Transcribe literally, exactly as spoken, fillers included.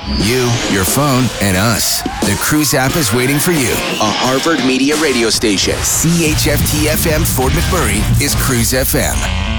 You, your phone, and us. The Cruise app is waiting for you. A Harvard Media radio station. C H F T F M Fort McMurray is Cruise F M.